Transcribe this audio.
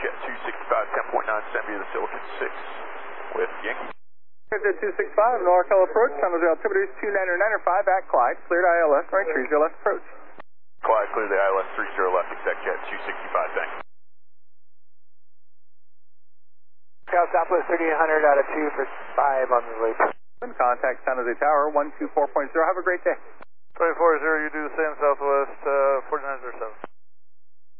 jet 265, 10.9 via the Silicon 6 with Yankee. Jet 265, NorCal approach, San Jose altimeter is 2995 at Clyde, cleared ILS, right 30 left approach. Clyde, clear the ILS 30 left, exec jet 265, thanks. Cal Southwest 3800 out of 2 for 5 on the loop. Contact San Jose Tower 124.0, have a great day. 240, you do the same Southwest 4907.